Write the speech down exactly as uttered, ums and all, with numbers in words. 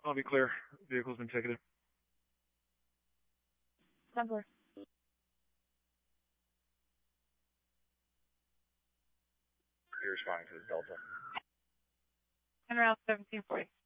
I'll be clear. Vehicle's been ticketed. Number. You're responding to the Delta. And around seventeen forty.